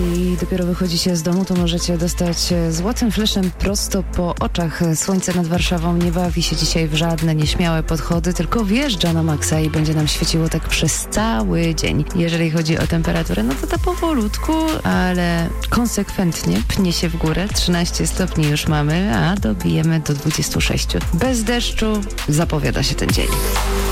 Jeżeli dopiero wychodzicie z domu, to możecie dostać złotym fleszem prosto po oczach. Słońce nad Warszawą nie bawi się dzisiaj w żadne nieśmiałe podchody, tylko wjeżdża na maksa i będzie nam świeciło tak przez cały dzień. Jeżeli chodzi o temperaturę, no to ta powolutku, ale konsekwentnie pnie się w górę. 13 stopni już mamy, a dobijemy do 26. Bez deszczu zapowiada się ten dzień.